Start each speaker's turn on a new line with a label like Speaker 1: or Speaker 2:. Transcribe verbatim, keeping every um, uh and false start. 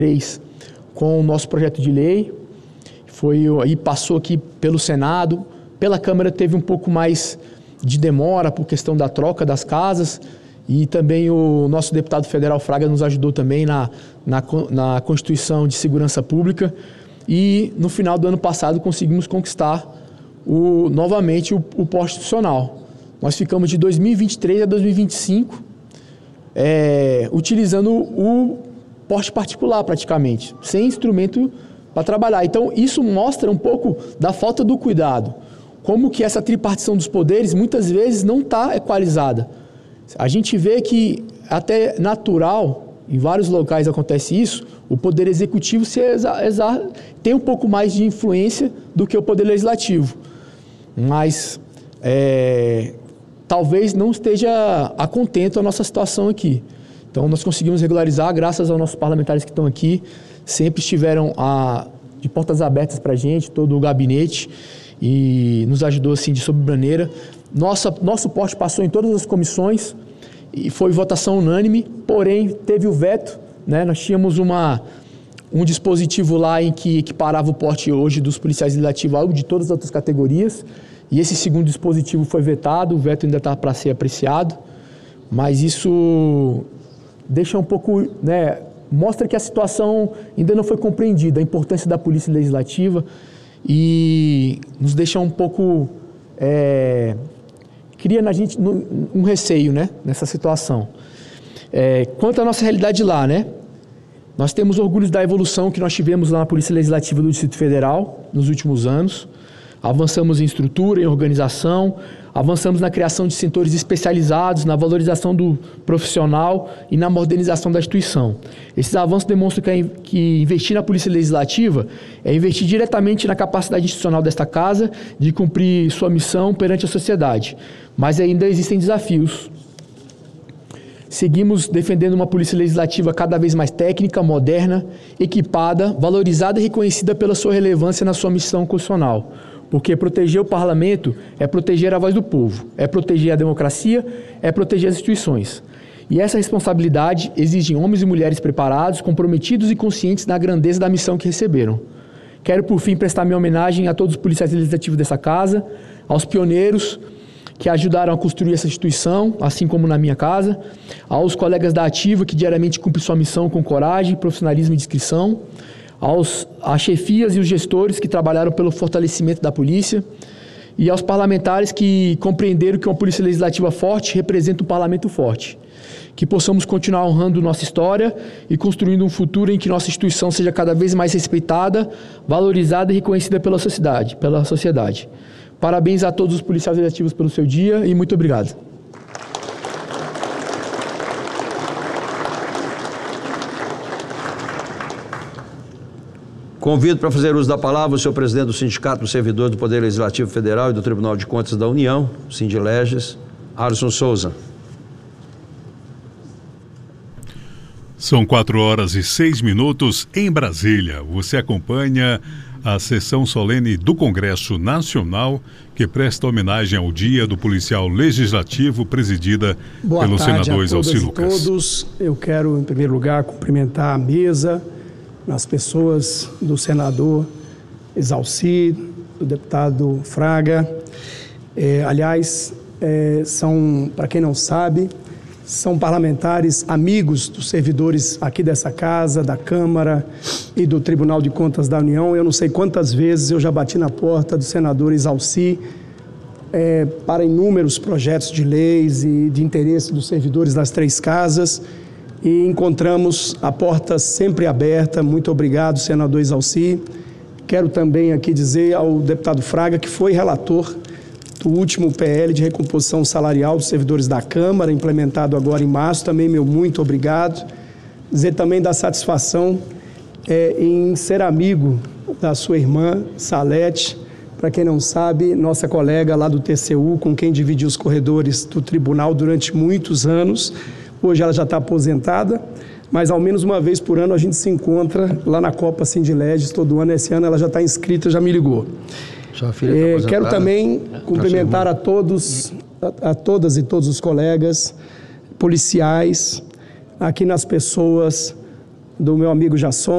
Speaker 1: com o nosso projeto de lei, foi aí passou aqui pelo Senado, pela Câmara teve um pouco mais de demora por questão da troca das casas, e também o nosso deputado federal Fraga nos ajudou também na, na, na Constituição de Segurança Pública, e no final do ano passado conseguimos conquistar o, novamente o, o porte institucional. Nós ficamos de dois mil e vinte e três a dois mil e vinte e cinco é, utilizando o porte particular praticamente, sem instrumento para trabalhar. Então isso mostra um pouco da falta do cuidado, como que essa tripartição dos poderes muitas vezes não está equalizada. A gente vê que até natural, em vários locais acontece isso, o poder executivo se exa, exa, tem um pouco mais de influência do que o poder legislativo, mas é, talvez não esteja a contento a nossa situação aqui. Então nós conseguimos regularizar graças aos nossos parlamentares que estão aqui, sempre estiveram a, de portas abertas para a gente, todo o gabinete, e nos ajudou assim de sobremaneira. Nossa, nosso porte passou em todas as comissões e foi votação unânime, porém teve o veto, né? Nós tínhamos uma, um dispositivo lá em que, que parava o porte hoje dos policiais legislativos, algo de todas as outras categorias, e esse segundo dispositivo foi vetado, o veto ainda está para ser apreciado, mas isso deixa um pouco, né, mostra que a situação ainda não foi compreendida, a importância da Polícia Legislativa, e nos deixa um pouco, é, cria na gente um receio, né, nessa situação. É, quanto à nossa realidade lá, né, nós temos orgulho da evolução que nós tivemos lá na Polícia Legislativa do Distrito Federal nos últimos anos. Avançamos em estrutura, em organização, avançamos na criação de setores especializados, na valorização do profissional e na modernização da instituição. Esses avanços demonstram que, que investir na Polícia Legislativa é investir diretamente na capacidade institucional desta casa de cumprir sua missão perante a sociedade. Mas ainda existem desafios. Seguimos defendendo uma Polícia Legislativa cada vez mais técnica, moderna, equipada, valorizada e reconhecida pela sua relevância na sua missão constitucional. Porque proteger o parlamento é proteger a voz do povo, é proteger a democracia, é proteger as instituições. E essa responsabilidade exige homens e mulheres preparados, comprometidos e conscientes da grandeza da missão que receberam. Quero, por fim, prestar minha homenagem a todos os policiais legislativos dessa casa, aos pioneiros que ajudaram a construir essa instituição, assim como na minha casa, aos colegas da Ativa que diariamente cumprem sua missão com coragem, profissionalismo e discrição, aos, às chefias e os gestores que trabalharam pelo fortalecimento da polícia e aos parlamentares que compreenderam que uma polícia legislativa forte representa um parlamento forte. Que possamos continuar honrando nossa história e construindo um futuro em que nossa instituição seja cada vez mais respeitada, valorizada e reconhecida pela sociedade. Pela sociedade. Parabéns a todos os policiais legislativos pelo seu dia e muito obrigado.
Speaker 2: Convido para fazer uso da palavra o senhor presidente do Sindicato dos Servidores do Poder Legislativo Federal e do Tribunal de Contas da União, Sindileges, Alisson Souza.
Speaker 3: São quatro horas e seis minutos em Brasília. Você acompanha a sessão solene do Congresso Nacional, que presta homenagem ao Dia do Policial Legislativo, presidida
Speaker 4: Boa
Speaker 3: pelo
Speaker 4: tarde
Speaker 3: senador
Speaker 4: a
Speaker 3: Exalci
Speaker 4: todas
Speaker 3: Lucas.
Speaker 4: E todos. Eu quero, em primeiro lugar, cumprimentar a mesa, as pessoas do senador Exalci, do deputado Fraga. É, aliás, é, são, para quem não sabe, são parlamentares amigos dos servidores aqui dessa casa, da Câmara e do Tribunal de Contas da União. Eu não sei quantas vezes eu já bati na porta do senador Exalci é, para inúmeros projetos de leis e de interesse dos servidores das três casas e encontramos a porta sempre aberta. Muito obrigado, senador Exalci. Quero também aqui dizer ao deputado Fraga que foi relator do último P L de recomposição salarial dos servidores da Câmara, implementado agora em março. Também meu muito obrigado. Dizer também da satisfação é, em ser amigo da sua irmã, Salete, para quem não sabe, nossa colega lá do T C U, com quem dividi os corredores do tribunal durante muitos anos. Hoje ela já está aposentada, mas ao menos uma vez por ano a gente se encontra lá na Copa Sindileges, todo ano. Esse ano ela já está inscrita, já me ligou.
Speaker 2: Sua filha tá
Speaker 4: é, quero também cumprimentar a todos, a, a todas e todos os colegas policiais, aqui nas pessoas do meu amigo Jasson,